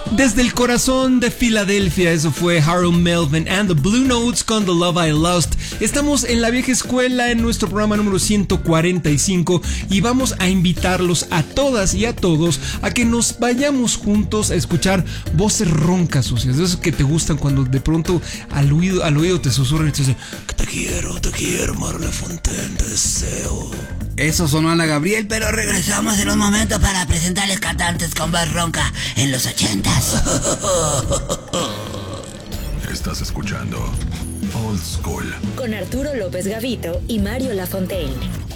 Desde el corazón de Filadelfia, eso fue Harold Melvin and the Blue Notes con The Love I Lost. Estamos en la vieja escuela en nuestro programa número 145 y vamos a invitarlos a todas y a todos a que nos vayamos juntos a escuchar voces roncas, socias, de esos que te gustan cuando de pronto al oído te susurran y te dicen que te quiero, Mario Lafontaine, te deseo. Eso sonó Ana Gabriel, pero regresamos en un momento para presentarles cantantes con voz ronca en los 80s. Estás escuchando Old School con Arturo López Gavito y Mario Lafontaine.